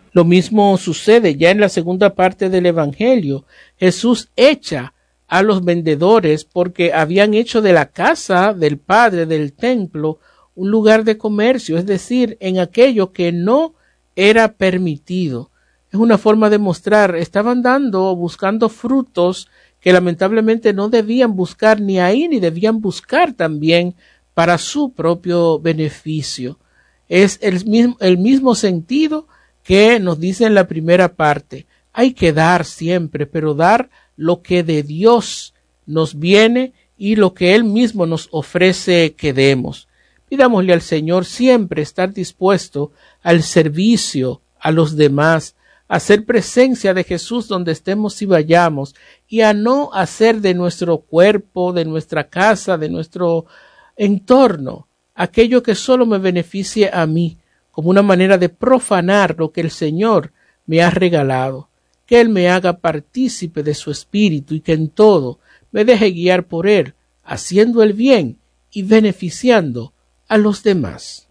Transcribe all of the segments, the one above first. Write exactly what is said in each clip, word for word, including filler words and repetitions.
Lo mismo sucede ya en la segunda parte del Evangelio. Jesús echa a los vendedores porque habían hecho de la casa del Padre, del templo, un lugar de comercio, es decir, en aquello que no era permitido. Es una forma de mostrar, estaban dando, buscando frutos que lamentablemente no debían buscar ni ahí, ni debían buscar también para su propio beneficio. Es el mismo, el mismo sentido que nos dice en la primera parte. Hay que dar siempre, pero dar lo que de Dios nos viene y lo que Él mismo nos ofrece que demos. Pidámosle al Señor siempre estar dispuesto al servicio a los demás, a hacer presencia de Jesús donde estemos y vayamos, y a no hacer de nuestro cuerpo, de nuestra casa, de nuestro entorno, aquello que solo me beneficie a mí, como una manera de profanar lo que el Señor me ha regalado. Que Él me haga partícipe de su espíritu y que en todo me deje guiar por Él, haciendo el bien y beneficiando a los demás.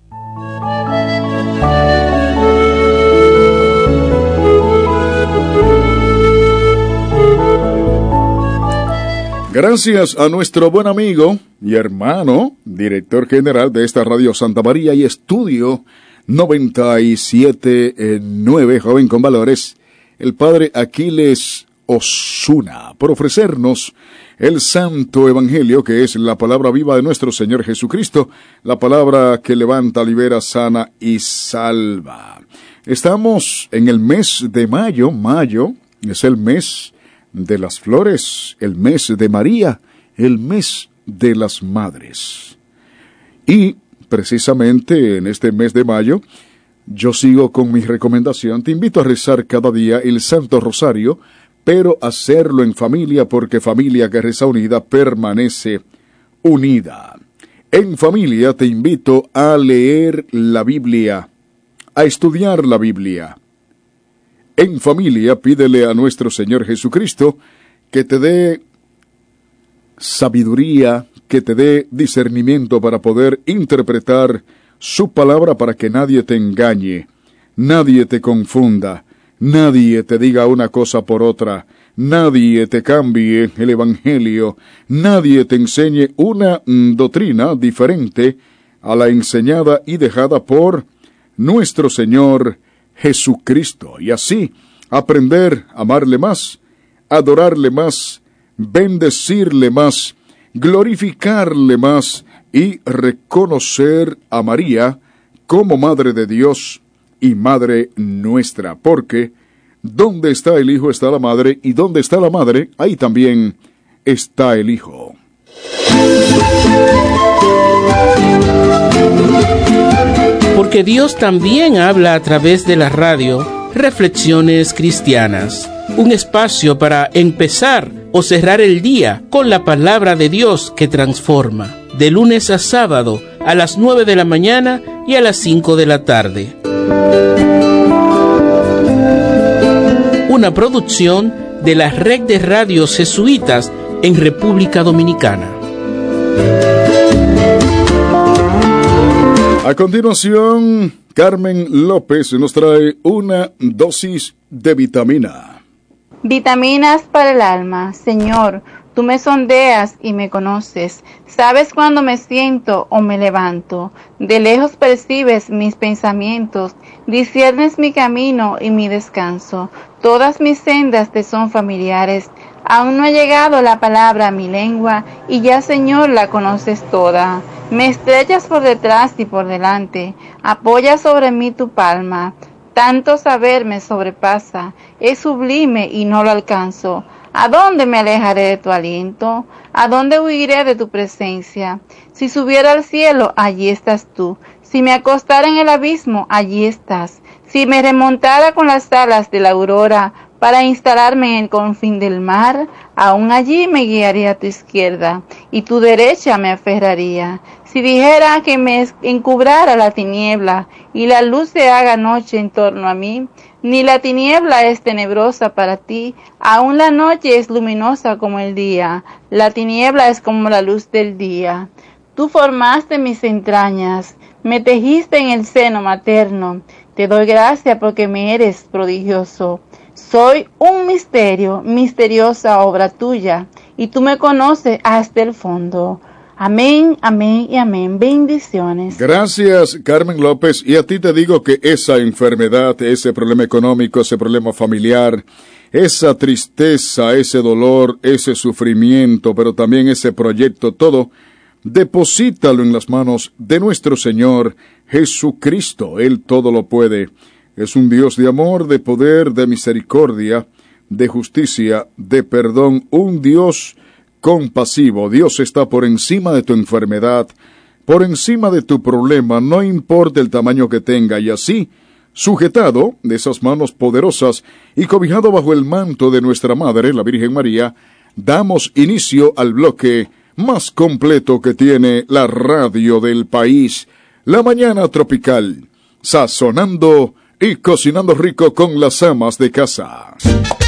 Gracias a nuestro buen amigo y hermano, director general de esta Radio Santa María y Estudio noventa y siete punto nueve, Joven con Valores, el Padre Aquiles Osuna, por ofrecernos el Santo Evangelio, que es la palabra viva de nuestro Señor Jesucristo, la palabra que levanta, libera, sana y salva. Estamos en el mes de mayo. Mayo es el mes de las flores, el mes de María, el mes de las madres. Y precisamente en este mes de mayo, yo sigo con mi recomendación. Te invito a rezar cada día el Santo Rosario, pero hacerlo en familia, porque familia que reza unida permanece unida. En familia te invito a leer la Biblia, a estudiar la Biblia. En familia pídele a nuestro Señor Jesucristo que te dé sabiduría, que te dé discernimiento para poder interpretar su palabra, para que nadie te engañe, nadie te confunda, nadie te diga una cosa por otra, nadie te cambie el Evangelio, nadie te enseñe una mm, doctrina diferente a la enseñada y dejada por nuestro Señor Jesucristo, y así aprender a amarle más, adorarle más, bendecirle más, glorificarle más y reconocer a María como Madre de Dios y Madre nuestra, porque donde está el Hijo está la Madre, y donde está la Madre, ahí también está el Hijo. Porque Dios también habla a través de la radio. Reflexiones Cristianas, un espacio para empezar o cerrar el día con la palabra de Dios que transforma, de lunes a sábado a las nueve de la mañana y a las cinco de la tarde. Una producción de la Red de Radios Jesuitas en República Dominicana. A continuación, Carmen López nos trae una dosis de vitamina. Vitaminas para el alma. Señor, tú me sondeas y me conoces. Sabes cuándo me siento o me levanto. De lejos percibes mis pensamientos. Disciernes mi camino y mi descanso. Todas mis sendas te son familiares. Aún no ha llegado la palabra a mi lengua, y ya, Señor, la conoces toda. Me estrechas por detrás y por delante, apoyas sobre mí tu palma. Tanto saber me sobrepasa, es sublime y no lo alcanzo. ¿A dónde me alejaré de tu aliento? ¿A dónde huiré de tu presencia? Si subiera al cielo, allí estás tú. Si me acostara en el abismo, allí estás. Si me remontara con las alas de la aurora, para instalarme en el confín del mar, aún allí me guiaría a tu izquierda, y tu derecha me aferraría. Si dijera que me encubrara la tiniebla, y la luz se haga noche en torno a mí, ni la tiniebla es tenebrosa para ti, aún la noche es luminosa como el día, la tiniebla es como la luz del día. Tú formaste mis entrañas, Me tejiste en el seno materno. Te doy gracias porque me eres prodigioso. Soy un misterio, misteriosa obra tuya, y tú me conoces hasta el fondo. Amén, amén y amén. Bendiciones. Gracias, Carmen López. Y a ti te digo que esa enfermedad, ese problema económico, ese problema familiar, esa tristeza, ese dolor, ese sufrimiento, pero también ese proyecto, todo, deposítalo en las manos de nuestro Señor Jesucristo. Él todo lo puede. Es un Dios de amor, de poder, de misericordia, de justicia, de perdón, un Dios compasivo. Dios está por encima de tu enfermedad, por encima de tu problema, no importa el tamaño que tenga, y así, sujetado de esas manos poderosas y cobijado bajo el manto de nuestra Madre, la Virgen María, damos inicio al bloque más completo que tiene la radio del país, La Mañana Tropical, sazonando y cocinando rico con las amas de casa.